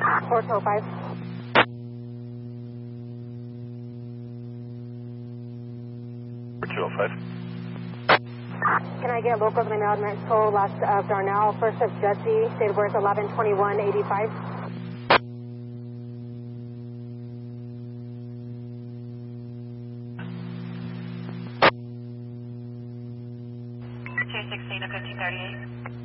405. 205. Can I get locals in the Maryland toll last of Darnell, first of Jesse, date of birth 11/21/85? J16 of 1538.